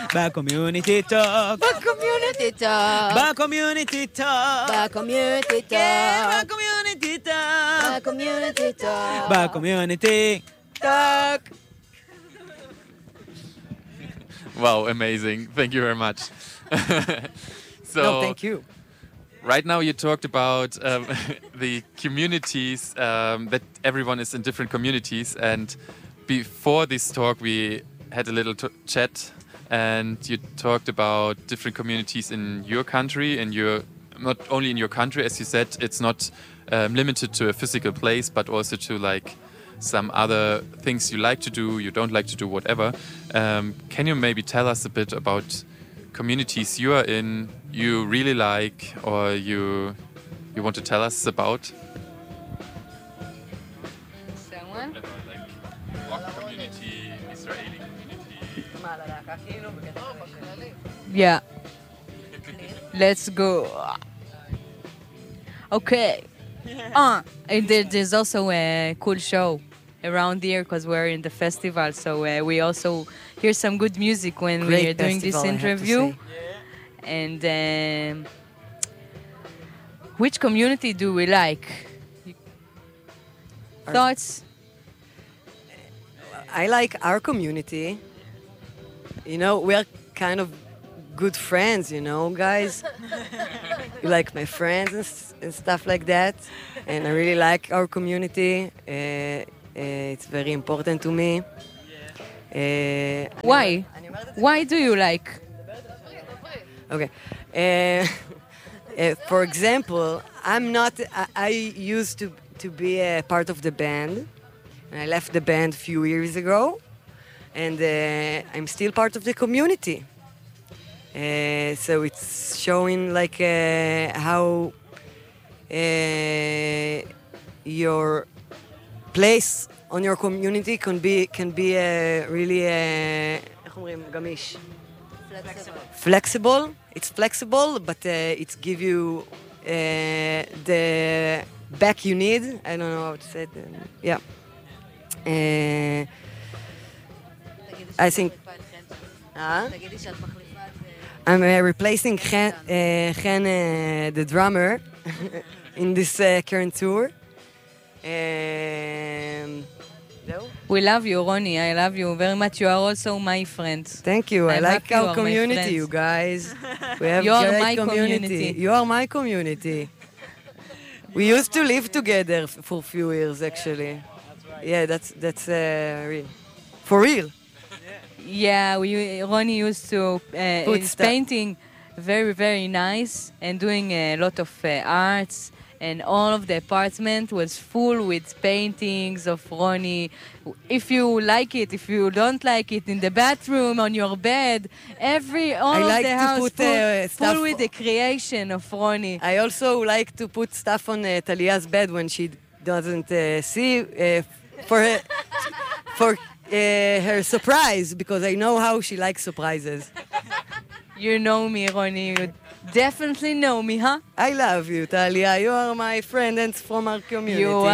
Community Talk. Community talk. Community Talk. Community talk. Community Talk. Community talk. Community Talk. Wow, amazing. Thank you very much. So, No, thank you. right now you talked about the communities, that everyone is in different communities. And before this talk, we had a little chat, and you talked about different communities in your country, and not only in your country, as you said, it's not limited to a physical place, but also to like some other things you like to do, you don't like to do, whatever. Can you maybe tell us a bit about communities you are in, you really like, or you want to tell us about? Someone? Like rock community, Israeli community. Yeah. Let's go. Okay. And there's also a cool show around here because we're in the festival. So we also hear some good music when we're doing this interview. And which community do we like? Thoughts? I like our community. You know, we're kind of good friends, you know, guys. You like my friends and stuff like that. And I really like our community. It's very important to me. Why? Why do you like? Okay. For example, I used to be a part of the band. And I left the band a few years ago. And I'm still part of the community. So it's showing like how your place on your community can be really איך אומרים? גמיש. Flexible. It's flexible, but it gives you the back you need. I don't know how to say it. Yeah. I think. I'm replacing Chen, the drummer, in this current tour. No? We love you, Ronnie. I love you very much. You are also my friend. Thank you. I I'm like happy you our are my community, friends. you guys. We have You are great my community. You are my community. We used to live together for a few years, actually. Yeah, that's real. For real. Yeah, Ronnie used to is painting very, very nice and doing a lot of arts, and all of the apartment was full with paintings of Ronnie. If you like it, if you don't like it, in the bathroom, on your bed, all of the house full with the creation of Ronnie. I also like to put stuff on Talia's bed when she doesn't see for her surprise, because I know how she likes surprises. You know me, Ronnie. You definitely know me, huh? I love you, Talia. You are my friend and from our community. You